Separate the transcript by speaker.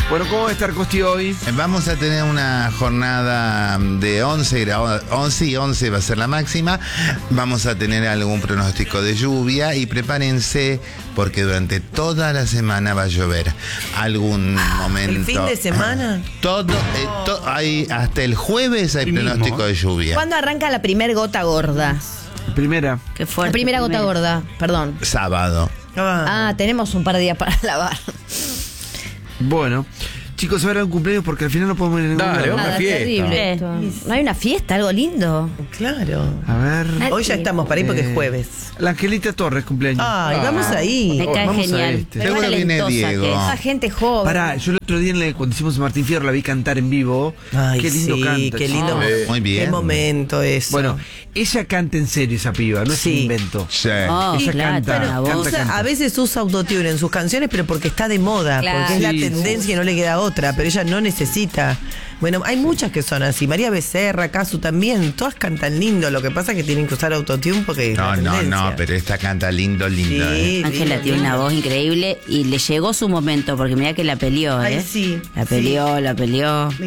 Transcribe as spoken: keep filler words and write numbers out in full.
Speaker 1: Bueno, ¿cómo va a estar Costi hoy?
Speaker 2: Vamos a tener una jornada de once grados, once y once va a ser la máxima. Vamos a tener algún pronóstico de lluvia y prepárense porque durante toda la semana va a llover. Algún momento.
Speaker 3: ¿El fin de semana?
Speaker 2: Todo, eh, to- hay, hasta el jueves hay
Speaker 1: Y
Speaker 2: pronóstico
Speaker 1: mismo.
Speaker 2: de lluvia.
Speaker 4: ¿Cuándo arranca la primer gota gorda?
Speaker 1: Primera.
Speaker 5: Qué fuerte.
Speaker 4: La primera gota
Speaker 5: primero.
Speaker 4: gorda, perdón.
Speaker 2: Sábado.
Speaker 3: Ah,
Speaker 4: Ah, tenemos un par de días para lavar.
Speaker 1: Bueno, chicos, ahora un cumpleaños porque al final no podemos ir a ningún
Speaker 6: Dale,
Speaker 1: lado.
Speaker 6: vamos.
Speaker 4: Nada,
Speaker 6: fiesta.
Speaker 4: terrible
Speaker 5: Eh.
Speaker 4: esto. ¿No hay una fiesta, algo lindo?
Speaker 3: claro.
Speaker 1: A ver.
Speaker 4: Ay,
Speaker 3: Hoy ya estamos para ir porque
Speaker 1: Eh,
Speaker 3: es jueves.
Speaker 1: La Angelita Torres, cumpleaños.
Speaker 3: Ay, vamos ahí.
Speaker 5: Me cae
Speaker 1: Vamos a
Speaker 5: genial.
Speaker 1: este.
Speaker 4: Pero
Speaker 2: Seguro viene
Speaker 4: talentosa
Speaker 2: Diego.
Speaker 4: que es. Esa gente joven.
Speaker 1: Pará, yo el otro día en el- cuando hicimos Martín Fierro la vi cantar en vivo.
Speaker 3: Ay,
Speaker 1: Qué lindo
Speaker 3: sí,
Speaker 1: canta.
Speaker 3: qué lindo.
Speaker 6: Sí.
Speaker 2: Muy bien.
Speaker 3: Qué momento eso.
Speaker 1: Bueno, ella canta en serio esa piba, no es
Speaker 3: Sí.
Speaker 1: un invento.
Speaker 2: Sí.
Speaker 5: Oh,
Speaker 1: Ella
Speaker 5: claro,
Speaker 1: canta,
Speaker 5: la voz.
Speaker 1: canta,
Speaker 3: Usa-
Speaker 1: canta.
Speaker 3: a veces usa autotune en sus canciones, pero porque está de moda,
Speaker 4: Claro.
Speaker 3: porque es la
Speaker 1: Sí,
Speaker 3: tendencia y no le queda otra, pero ella no necesita. Bueno, hay muchas que son así. María Becerra, Casu también, todas cantan lindo. Lo que pasa es que tienen que usar autotune porque es
Speaker 2: No,
Speaker 3: la
Speaker 2: no,
Speaker 3: tendencia.
Speaker 2: no, pero esta canta lindo, lindo. ¿eh?
Speaker 3: Sí,
Speaker 5: Ángela
Speaker 3: lindo,
Speaker 5: tiene una
Speaker 3: lindo.
Speaker 5: voz increíble y le llegó su momento porque mira que la peleó, ¿eh?
Speaker 3: Ay, sí,
Speaker 5: La
Speaker 3: sí.
Speaker 5: peleó, la peleó.